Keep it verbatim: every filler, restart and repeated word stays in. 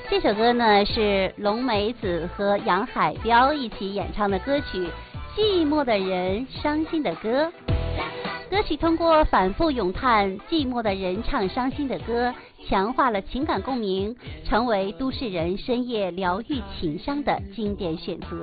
这首歌呢是龙梅子和杨海标一起演唱的歌曲《寂寞的人伤心的歌》。歌曲通过反复咏叹寂寞的人唱伤心的歌，强化了情感共鸣，成为都市人深夜疗愈情伤的经典选择。